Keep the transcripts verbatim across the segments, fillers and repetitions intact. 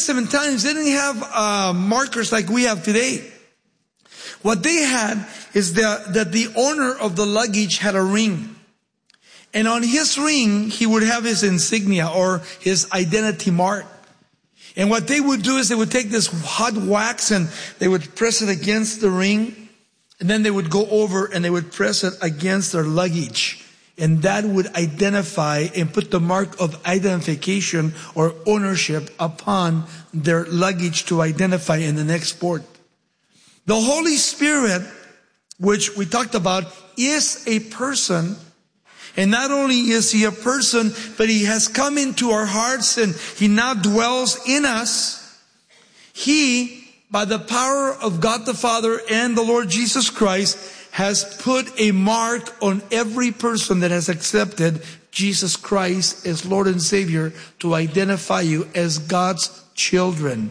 Testament times, they didn't have uh, markers like we have today. What they had is that, that the owner of the luggage had a ring. And on his ring, he would have his insignia or his identity mark. And what they would do is they would take this hot wax and they would press it against the ring. And then they would go over and they would press it against their luggage. And that would identify and put the mark of identification or ownership upon their luggage to identify in the next port. The Holy Spirit, which we talked about, is a person. And not only is he a person, but he has come into our hearts and he now dwells in us. He, by the power of God the Father and the Lord Jesus Christ, has put a mark on every person that has accepted Jesus Christ as Lord and Savior to identify you as God's children.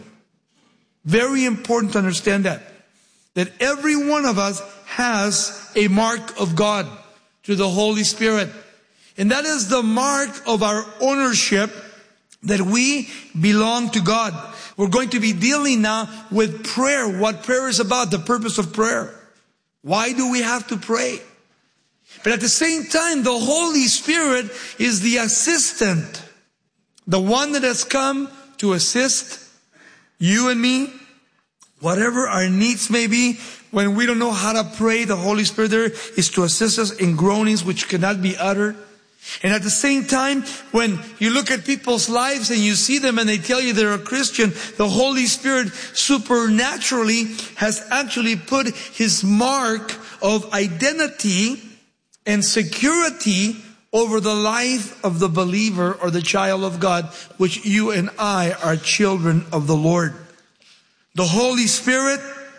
Very important to understand that. That every one of us has a mark of God through the Holy Spirit. And that is the mark of our ownership, that we belong to God. We're going to be dealing now with prayer. What prayer is about, the purpose of prayer. Why do we have to pray? But at the same time, the Holy Spirit is the assistant. The one that has come to assist you and me. Whatever our needs may be, when we don't know how to pray, the Holy Spirit there is to assist us in groanings which cannot be uttered. And at the same time, when you look at people's lives and you see them and they tell you they're a Christian, the Holy Spirit supernaturally has actually put his mark of identity and security over the life of the believer or the child of God, which you and I are children of the Lord. The Holy Spirit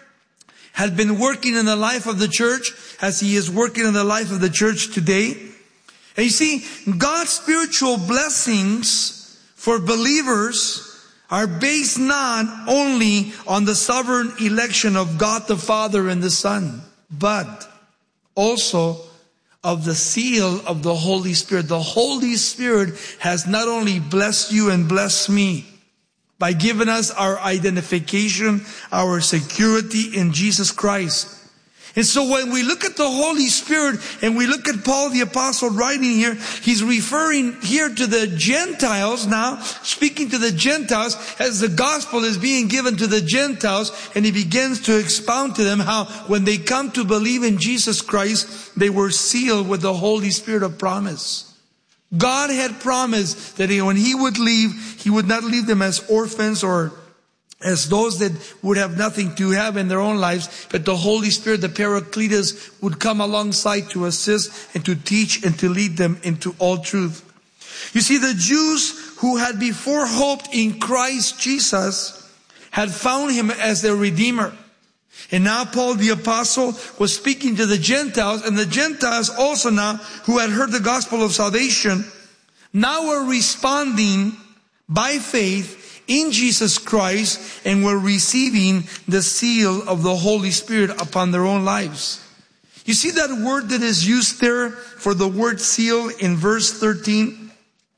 had been working in the life of the church as he is working in the life of the church today. And you see, God's spiritual blessings for believers are based not only on the sovereign election of God the Father and the Son, but also of the seal of the Holy Spirit. The Holy Spirit has not only blessed you and blessed me by giving us our identification, our security in Jesus Christ. And so when we look at the Holy Spirit and we look at Paul the Apostle writing here, he's referring here to the Gentiles now, speaking to the Gentiles as the gospel is being given to the Gentiles, and he begins to expound to them how when they come to believe in Jesus Christ, they were sealed with the Holy Spirit of promise. God had promised that when he would leave, he would not leave them as orphans or as those that would have nothing to have in their own lives, but the Holy Spirit, the Paracletus, would come alongside to assist and to teach and to lead them into all truth. You see, the Jews who had before hoped in Christ Jesus had found him as their Redeemer. And now Paul the Apostle was speaking to the Gentiles, and the Gentiles also now, who had heard the gospel of salvation, now were responding by faith in Jesus Christ and were receiving the seal of the Holy Spirit upon their own lives. You see that word that is used there for the word seal in verse thirteen?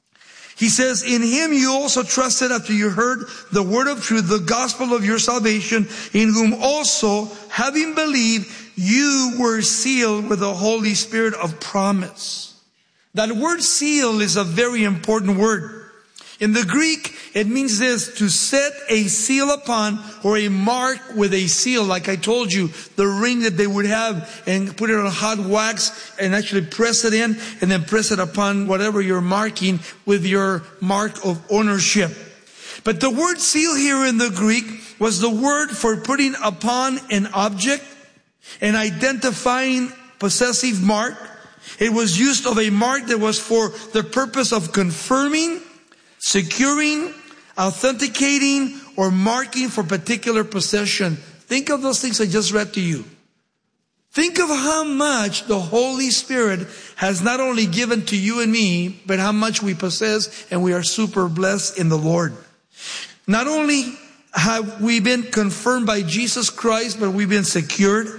He says, in him you also trusted after you heard the word of truth, the gospel of your salvation, in whom also, having believed, you were sealed with the Holy Spirit of promise. That word seal is a very important word. In the Greek, it means this, to set a seal upon or a mark with a seal. Like I told you, the ring that they would have and put it on hot wax and actually press it in and then press it upon whatever you're marking with your mark of ownership. But the word seal here in the Greek was the word for putting upon an object, an identifying possessive mark. It was used of a mark that was for the purpose of confirming, securing, authenticating, or marking for particular possession. Think of those things I just read to you. Think of how much the Holy Spirit has not only given to you and me, but how much we possess, and we are super blessed in the Lord. Not only have we been confirmed by Jesus Christ, but we've been secured.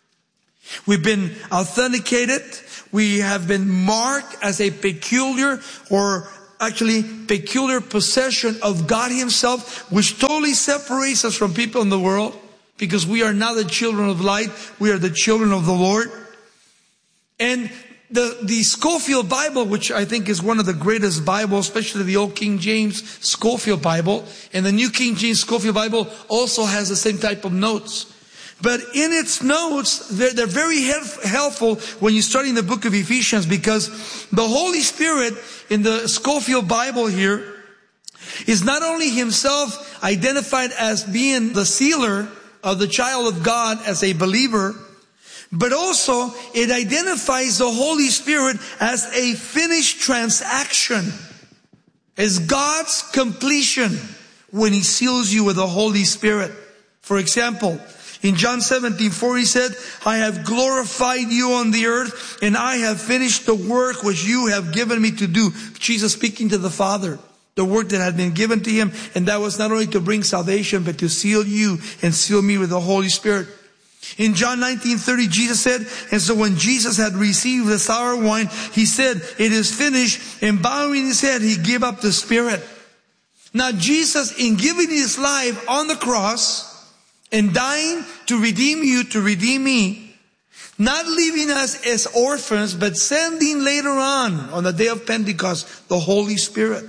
We've been authenticated. We have been marked as a peculiar or actually peculiar possession of God Himself, which totally separates us from people in the world, because we are not the children of light, we are the children of the Lord. And the, the Scofield Bible, which I think is one of the greatest Bibles, especially the Old King James Scofield Bible, and the New King James Scofield Bible also has the same type of notes. But in its notes, they're, they're very help, helpful when you're studying the book of Ephesians, because the Holy Spirit in the Scofield Bible here is not only Himself identified as being the sealer of the child of God as a believer, but also it identifies the Holy Spirit as a finished transaction, as God's completion when He seals you with the Holy Spirit. For example, in John seventeen four, He said, I have glorified you on the earth, and I have finished the work which you have given me to do. Jesus speaking to the Father, the work that had been given to Him, and that was not only to bring salvation, but to seal you and seal me with the Holy Spirit. In John nineteen thirty, Jesus said, and so when Jesus had received the sour wine, He said, it is finished, and bowing His head, He gave up the Spirit. Now Jesus, in giving His life on the cross, and dying to redeem you, to redeem me, not leaving us as orphans, but sending later on, on the day of Pentecost, the Holy Spirit.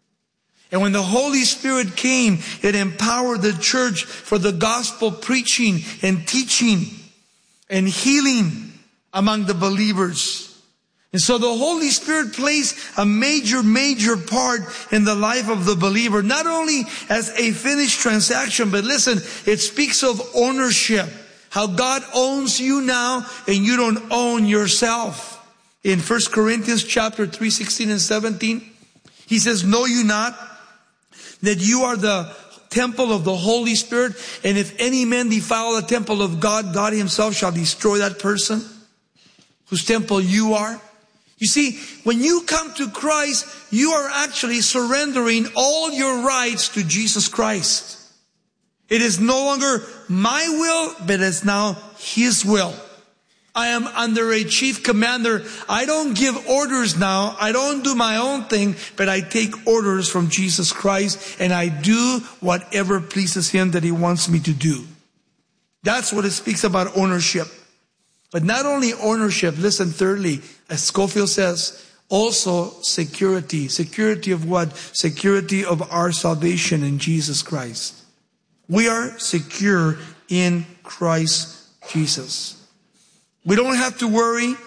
And when the Holy Spirit came, it empowered the church for the gospel preaching and teaching and healing among the believers. And so the Holy Spirit plays a major, major part in the life of the believer, not only as a finished transaction, but listen, it speaks of ownership. How God owns you now and you don't own yourself. In First Corinthians chapter three, sixteen and seventeen, He says, know you not that you are the temple of the Holy Spirit, and if any man defile the temple of God, God Himself shall destroy that person whose temple you are. You see, when you come to Christ, you are actually surrendering all your rights to Jesus Christ. It is no longer my will, but it's now His will. I am under a chief commander. I don't give orders now. I don't do my own thing, but I take orders from Jesus Christ, and I do whatever pleases Him that He wants me to do. That's what it speaks about ownership. But not only ownership, listen, thirdly, as Scofield says, also security. Security of what? Security of our salvation in Jesus Christ. We are secure in Christ Jesus. We don't have to worry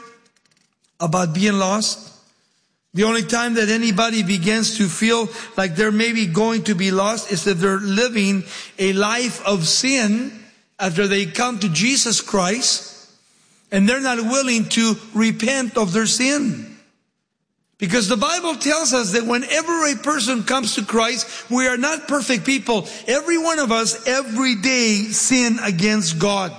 about being lost. The only time that anybody begins to feel like they're maybe going to be lost is if they're living a life of sin after they come to Jesus Christ, and they're not willing to repent of their sin. Because the Bible tells us that whenever a person comes to Christ, we are not perfect people. Every one of us every day sin against God.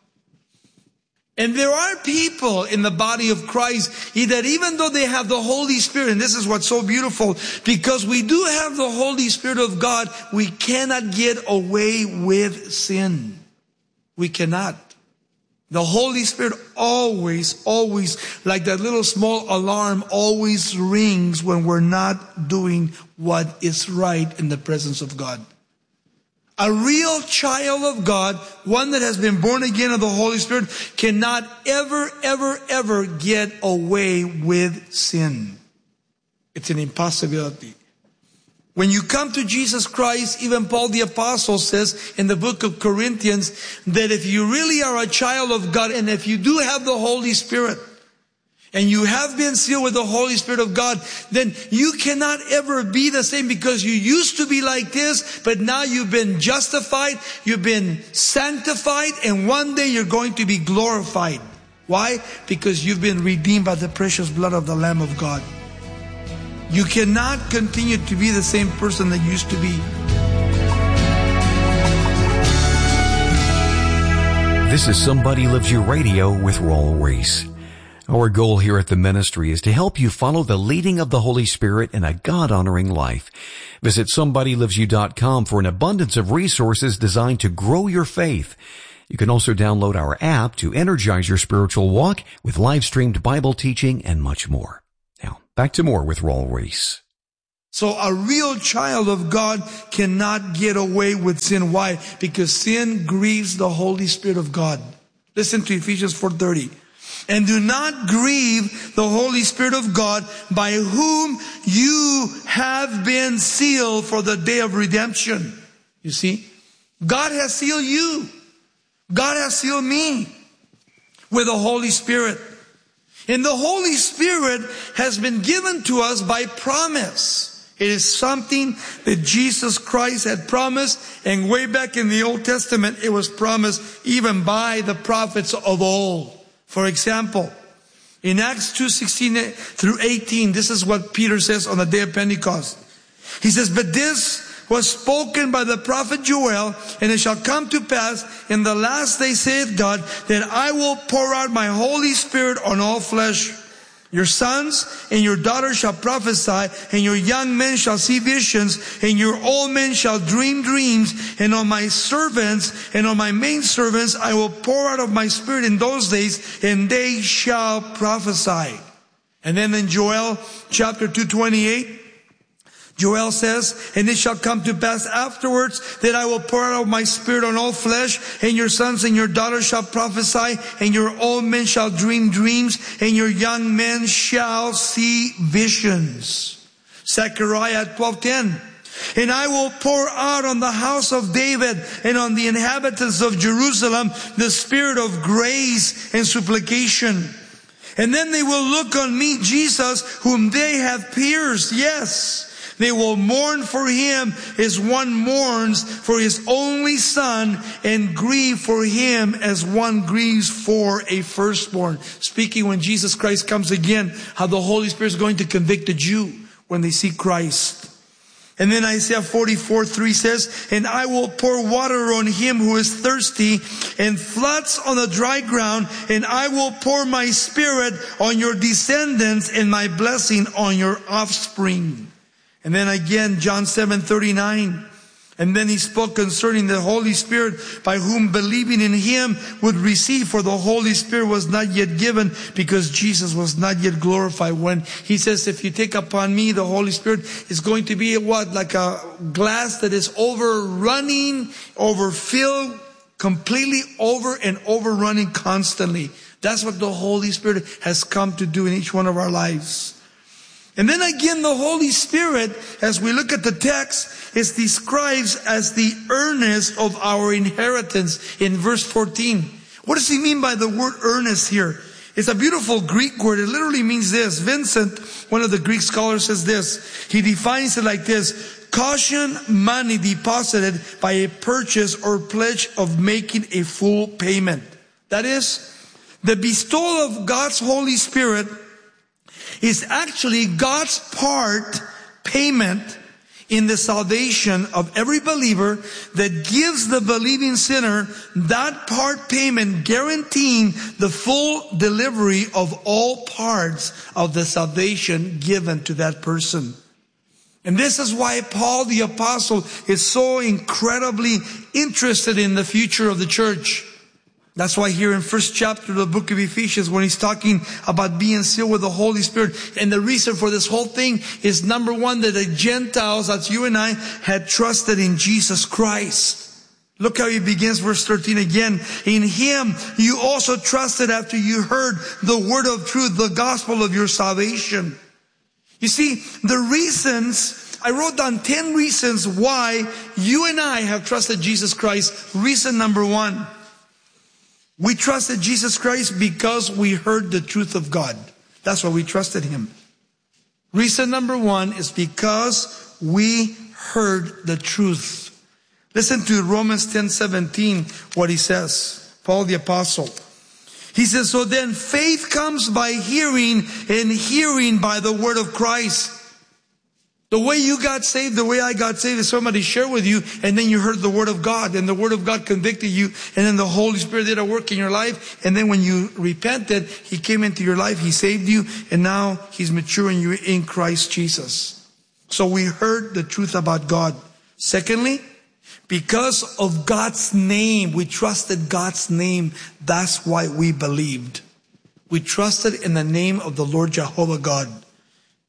And there are people in the body of Christ that even though they have the Holy Spirit, and this is what's so beautiful, because we do have the Holy Spirit of God, we cannot get away with sin. We cannot. The Holy Spirit always, always, like that little small alarm, always rings when we're not doing what is right in the presence of God. A real child of God, one that has been born again of the Holy Spirit, cannot ever, ever, ever get away with sin. It's an impossibility. When you come to Jesus Christ, even Paul the Apostle says in the book of Corinthians that if you really are a child of God, and if you do have the Holy Spirit, and you have been sealed with the Holy Spirit of God, then you cannot ever be the same, because you used to be like this, but now you've been justified, you've been sanctified, and one day you're going to be glorified. Why? Because you've been redeemed by the precious blood of the Lamb of God. You cannot continue to be the same person that you used to be. This is Somebody Loves You Radio with Raul Ries. Our goal here at the ministry is to help you follow the leading of the Holy Spirit in a God-honoring life. Visit somebody loves you dot com for an abundance of resources designed to grow your faith. You can also download our app to energize your spiritual walk with live-streamed Bible teaching and much more. Now, back to more with Raul Ries. So a real child of God cannot get away with sin. Why? Because sin grieves the Holy Spirit of God. Listen to Ephesians four thirty. And do not grieve the Holy Spirit of God, by whom you have been sealed for the day of redemption. You see? God has sealed you. God has sealed me with the Holy Spirit. And the Holy Spirit has been given to us by promise. It is something that Jesus Christ had promised, and way back in the Old Testament, it was promised even by the prophets of old. For example, in Acts two sixteen through eighteen, this is what Peter says on the day of Pentecost. He says, but this was spoken by the prophet Joel, and it shall come to pass in the last day, saith God, that I will pour out my Holy Spirit on all flesh. Your sons and your daughters shall prophesy, and your young men shall see visions, and your old men shall dream dreams, and on my servants and on my maidservants I will pour out of my Spirit in those days, and they shall prophesy. And then in Joel chapter two twenty-eight, Joel says, and it shall come to pass afterwards that I will pour out my Spirit on all flesh, and your sons and your daughters shall prophesy, and your old men shall dream dreams, and your young men shall see visions. Zechariah twelve ten. And I will pour out on the house of David and on the inhabitants of Jerusalem the Spirit of grace and supplication. And then they will look on me, Jesus, whom they have pierced. Yes. They will mourn for him as one mourns for his only son, and grieve for him as one grieves for a firstborn. Speaking when Jesus Christ comes again, how the Holy Spirit is going to convict the Jew when they see Christ. And then Isaiah forty-four three says, and I will pour water on him who is thirsty, and floods on the dry ground, and I will pour my Spirit on your descendants, and my blessing on your offspring. And then again, John seven thirty-nine. And then he spoke concerning the Holy Spirit, by whom believing in him would receive, for the Holy Spirit was not yet given, because Jesus was not yet glorified. When he says, if you take upon me, the Holy Spirit is going to be what? Like a glass that is overrunning, overfilled, completely over and overrunning constantly. That's what the Holy Spirit has come to do in each one of our lives. And then again, the Holy Spirit, as we look at the text, is described as the earnest of our inheritance in verse fourteen. What does he mean by the word earnest here? It's a beautiful Greek word. It literally means this. Vincent, one of the Greek scholars, says this. He defines it like this. Caution money deposited by a purchase or pledge of making a full payment. That is, the bestowal of God's Holy Spirit is actually God's part payment in the salvation of every believer, that gives the believing sinner that part payment, guaranteeing the full delivery of all parts of the salvation given to that person. And this is why Paul the Apostle is so incredibly interested in the future of the church. That's why here in first chapter of the book of Ephesians, when he's talking about being sealed with the Holy Spirit, and the reason for this whole thing is, number one, that the Gentiles, that's you and I, had trusted in Jesus Christ. Look how he begins verse thirteen again. In him you also trusted after you heard the word of truth, the gospel of your salvation. You see, the reasons, I wrote down ten reasons why you and I have trusted Jesus Christ. Reason number one. We trusted Jesus Christ because we heard the truth of God. That's why we trusted him. Reason number one is because we heard the truth. Listen to Romans ten seventeen, what he says. Paul the Apostle. He says, so then faith comes by hearing, and hearing by the word of Christ. The way you got saved, the way I got saved, is somebody shared with you, and then you heard the word of God, and the word of God convicted you, and then the Holy Spirit did a work in your life, and then when you repented, he came into your life, he saved you, and now he's maturing you in Christ Jesus. So we heard the truth about God. Secondly, because of God's name, we trusted God's name. That's why we believed. We trusted in the name of the Lord Jehovah God.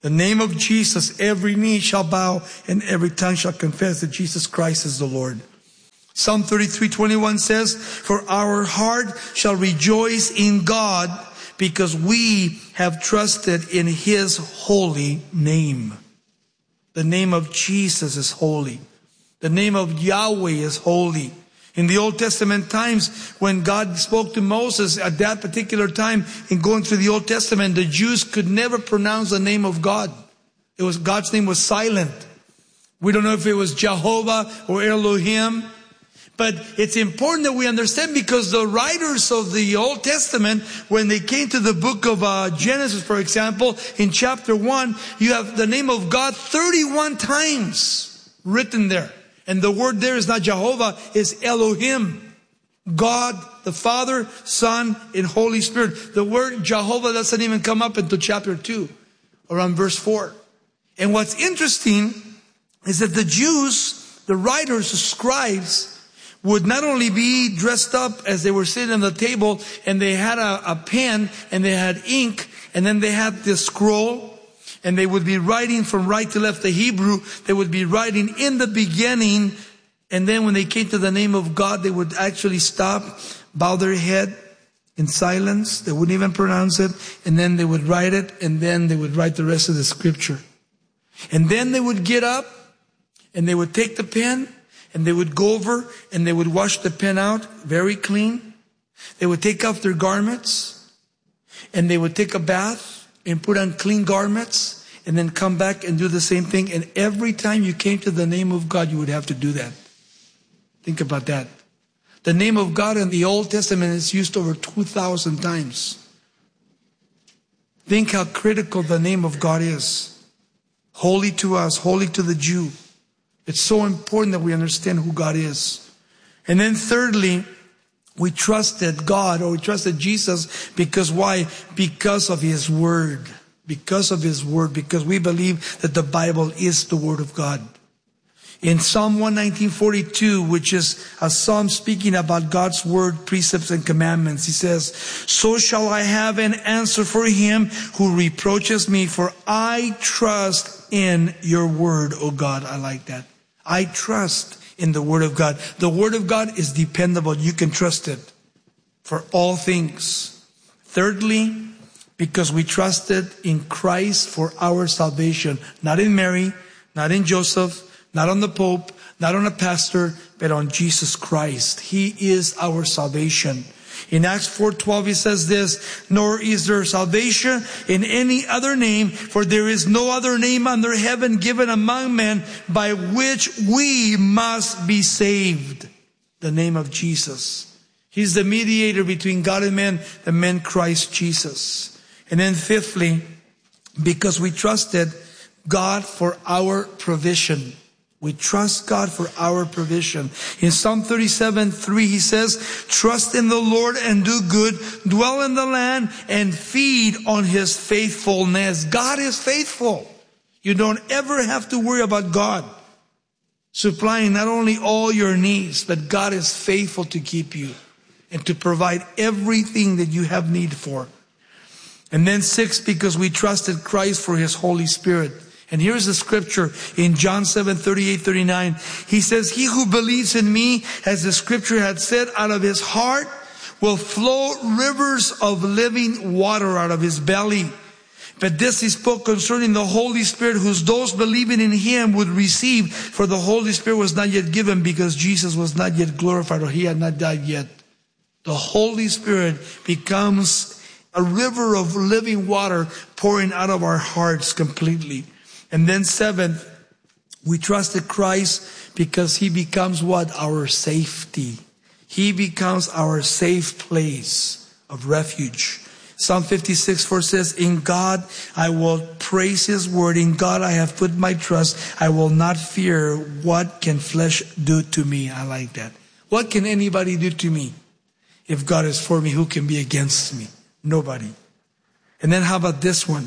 The name of Jesus, every knee shall bow and every tongue shall confess that Jesus Christ is the Lord. Psalm thirty-three twenty-one says, for our heart shall rejoice in God because we have trusted in His holy name. The name of Jesus is holy. The name of Yahweh is holy. In the Old Testament times, when God spoke to Moses at that particular time in going through the Old Testament, the Jews could never pronounce the name of God. It was, God's name was silent. We don't know if it was Jehovah or Elohim. But it's important that we understand, because the writers of the Old Testament, when they came to the book of uh, Genesis, for example, in chapter one, you have the name of God thirty-one times written there. And the word there is not Jehovah, it's Elohim. God, the Father, Son, and Holy Spirit. The word Jehovah doesn't even come up until chapter two, around verse four. And what's interesting is that the Jews, the writers, the scribes, would not only be dressed up as they were sitting on the table, and they had a, a pen and they had ink, and then they had this scroll, and they would be writing from right to left, the Hebrew. They would be writing in the beginning, and then when they came to the name of God, they would actually stop, bow their head in silence. They wouldn't even pronounce it, and then they would write it, and then they would write the rest of the scripture. And then they would get up, and they would take the pen, and they would go over, and they would wash the pen out very clean. They would take off their garments, and they would take a bath, and put on clean garments, and then come back and do the same thing. And every time you came to the name of God, you would have to do that. Think about that. The name of God in the Old Testament is used over two thousand times. Think how critical the name of God is. Holy to us, holy to the Jew. It's so important that we understand who God is. And then thirdly, we trusted God, or we trusted Jesus, because why? Because of His Word. Because of His Word. Because we believe that the Bible is the Word of God. In Psalm one nineteen forty-two, which is a psalm speaking about God's Word, precepts, and commandments, he says, so shall I have an answer for him who reproaches me, for I trust in your Word, O God. I like that. I trust in the Word of God. The Word of God is dependable. You can trust it for all things. Thirdly, because we trusted in Christ for our salvation. Not in Mary, not in Joseph, not on the Pope, not on a pastor, but on Jesus Christ. He is our salvation. In Acts four twelve, he says this, nor is there salvation in any other name, for there is no other name under heaven given among men by which we must be saved. The name of Jesus. He's the mediator between God and man, the man Christ Jesus. And then fifthly, because we trusted God for our provision. We trust God for our provision. In Psalm thirty-seven three, he says, trust in the Lord and do good, dwell in the land and feed on His faithfulness. God is faithful. You don't ever have to worry about God supplying not only all your needs, but God is faithful to keep you and to provide everything that you have need for. And then six, because we trusted Christ for His Holy Spirit. And here's the scripture in John seven thirty-eight thirty-nine. He says, he who believes in me, as the scripture had said, out of his heart will flow rivers of living water out of his belly. But this he spoke concerning the Holy Spirit, whose those believing in Him would receive. For the Holy Spirit was not yet given, because Jesus was not yet glorified, or He had not died yet. The Holy Spirit becomes a river of living water pouring out of our hearts completely. And then seventh, we trusted Christ because He becomes what? Our safety. He becomes our safe place of refuge. Psalm fifty-six four says, in God I will praise His word. In God I have put my trust. I will not fear. What can flesh do to me? I like that. What can anybody do to me? If God is for me, who can be against me? Nobody. And then how about this one?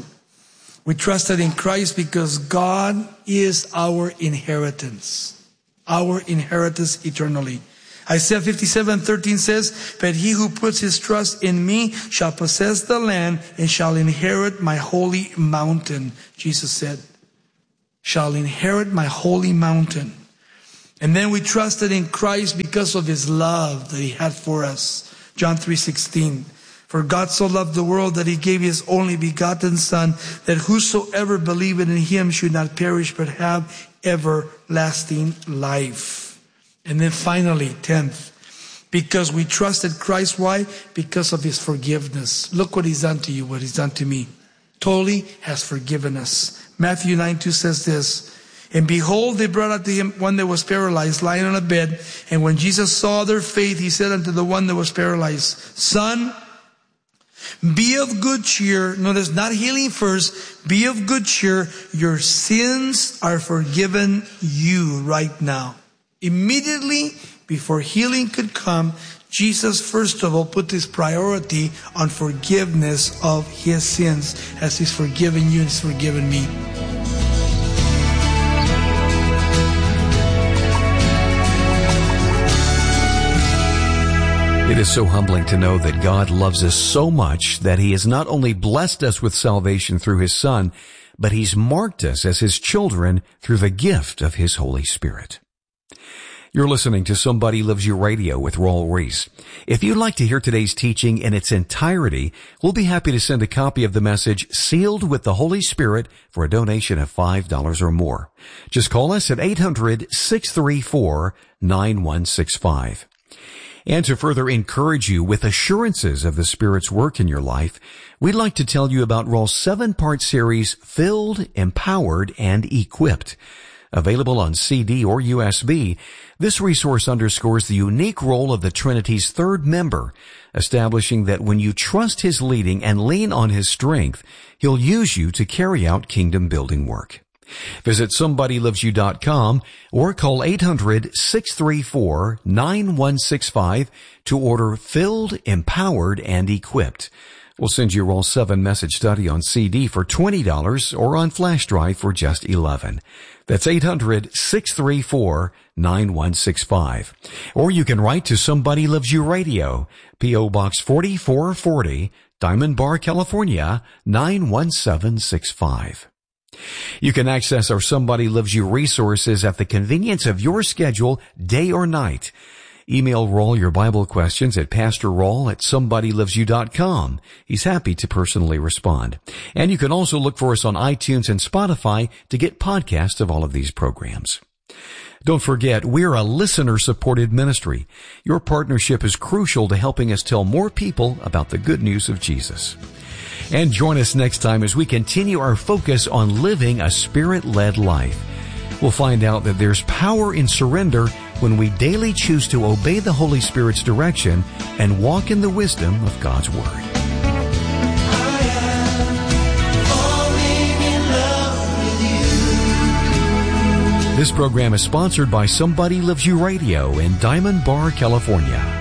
We trusted in Christ because God is our inheritance. Our inheritance eternally. Isaiah fifty-seven thirteen says, but he who puts his trust in me shall possess the land and shall inherit my holy mountain. Jesus said, shall inherit my holy mountain. And then we trusted in Christ because of his love that he had for us. John three sixteen. For God so loved the world that he gave his only begotten Son, that whosoever believeth in him should not perish but have everlasting life. And then finally, tenth, because we trusted Christ. Why? Because of his forgiveness. Look what he's done to you, what he's done to me. Totally has forgiven us. Matthew nine two says this, and behold, they brought unto him one that was paralyzed, lying on a bed. And when Jesus saw their faith, he said unto the one that was paralyzed, Son, be of good cheer. Notice, not healing first. Be of good cheer. Your sins are forgiven you right now. Immediately before healing could come, Jesus, first of all, put his priority on forgiveness of his sins, as he's forgiven you and he's forgiven me. It is so humbling to know that God loves us so much that he has not only blessed us with salvation through his Son, but he's marked us as his children through the gift of his Holy Spirit. You're listening to Somebody Loves You Radio with Raul Ries. If you'd like to hear today's teaching in its entirety, we'll be happy to send a copy of the message Sealed with the Holy Spirit for a donation of five dollars or more. Just call us at eight hundred, six three four, nine one six five. And to further encourage you with assurances of the Spirit's work in your life, we'd like to tell you about Raul's seven-part series, Filled, Empowered, and Equipped. Available on C D or U S B, this resource underscores the unique role of the Trinity's third member, establishing that when you trust his leading and lean on his strength, he'll use you to carry out kingdom-building work. Visit somebody loves you dot com or call eight hundred, six three four, nine one six five to order Filled, Empowered, and Equipped. We'll send you Raul's seven message study on C D for twenty dollars or on flash drive for just eleven dollars. That's eight hundred, six three four, nine one six five. Or you can write to Somebody Loves You Radio, P O Box forty-four forty, Diamond Bar, California, nine one seven six five. You can access our Somebody Loves You resources at the convenience of your schedule, day or night. Email Raul your Bible questions at Pastor Raul at somebody loves you dot com. He's happy to personally respond. And you can also look for us on iTunes and Spotify to get podcasts of all of these programs. Don't forget, we're a listener-supported ministry. Your partnership is crucial to helping us tell more people about the good news of Jesus. And join us next time as we continue our focus on living a Spirit-led life. We'll find out that there's power in surrender when we daily choose to obey the Holy Spirit's direction and walk in the wisdom of God's Word. I am falling in love with you. This program is sponsored by Somebody Loves You Radio in Diamond Bar, California.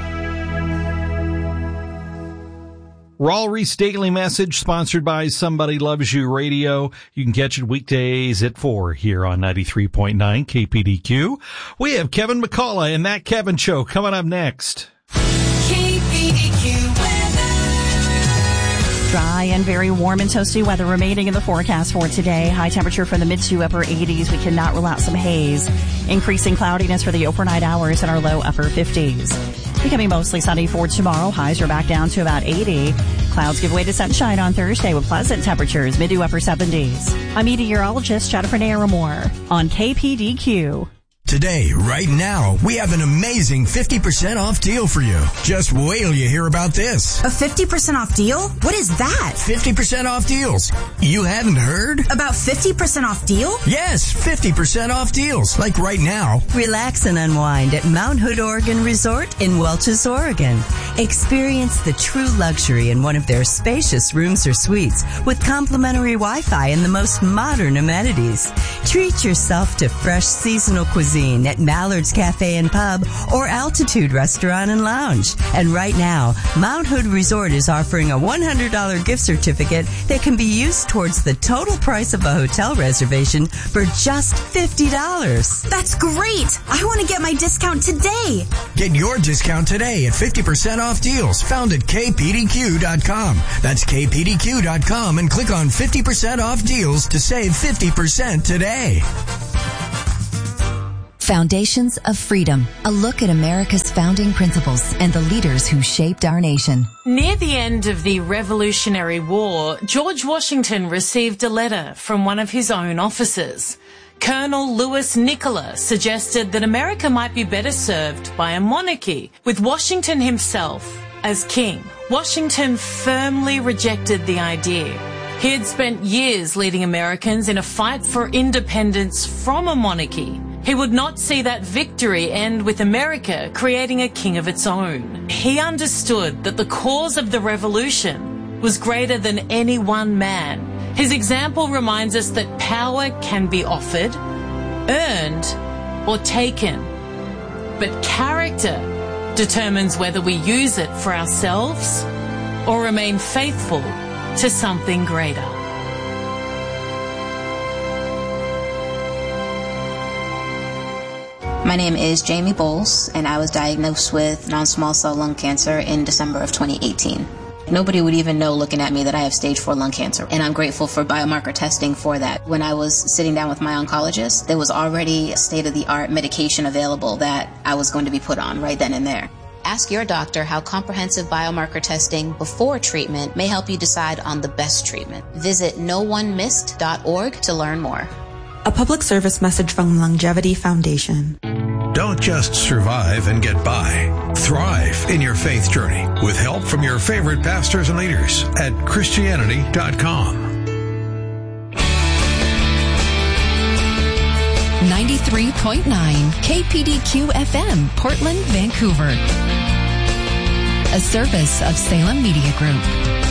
Raul Ries Daily Message, sponsored by Somebody Loves You Radio. You can catch it weekdays at four here on ninety-three point nine K P D Q. We have Kevin McCullough and That Kevin Show coming up next. K P D Q weather. Dry and very warm and toasty weather remaining in the forecast for today. High temperature from the mid to upper eighties. We cannot rule out some haze. Increasing cloudiness for the overnight hours in our low upper fifties. Becoming mostly sunny for tomorrow. Highs are back down to about eighty. Clouds give way to sunshine on Thursday with pleasant temperatures, mid to upper seventies. I'm meteorologist Jennifer Naramore on K P D Q. Today, right now, we have an amazing fifty percent off deal for you. Just wait till you hear about this. A fifty percent off deal? What is that? fifty percent off deals. You haven't heard? About fifty percent off deal? Yes, fifty percent off deals. Like right now. Relax and unwind at Mount Hood Oregon Resort in Welches, Oregon. Experience the true luxury in one of their spacious rooms or suites with complimentary Wi-Fi and the most modern amenities. Treat yourself to fresh seasonal cuisine at Mallard's Cafe and Pub or Altitude Restaurant and Lounge. And right now, Mount Hood Resort is offering a one hundred dollars gift certificate that can be used towards the total price of a hotel reservation for just fifty dollars. That's great! I want to get my discount today. Get your discount today at fifty percent off deals found at K P D Q dot com. That's K P D Q dot com and click on fifty percent off deals to save fifty percent today. Foundations of Freedom, a look at America's founding principles and the leaders who shaped our nation. Near the end of the Revolutionary War, George Washington received a letter from one of his own officers. Colonel Louis Nicola suggested that America might be better served by a monarchy, with Washington himself as king. Washington firmly rejected the idea. He had spent years leading Americans in a fight for independence from a monarchy. He would not see that victory end with America creating a king of its own. He understood that the cause of the revolution was greater than any one man. His example reminds us that power can be offered, earned, or taken. But character determines whether we use it for ourselves or remain faithful to something greater. My name is Jamie Bowles, and I was diagnosed with non-small cell lung cancer in December of twenty eighteen. Nobody would even know looking at me that I have stage four lung cancer, and I'm grateful for biomarker testing for that. When I was sitting down with my oncologist, there was already state-of-the-art medication available that I was going to be put on right then and there. Ask your doctor how comprehensive biomarker testing before treatment may help you decide on the best treatment. Visit no one missed dot org to learn more. A public service message from Longevity Foundation. Don't just survive and get by. Thrive in your faith journey with help from your favorite pastors and leaders at Christianity dot com. ninety-three point nine K P D Q F M, Portland, Vancouver. A service of Salem Media Group.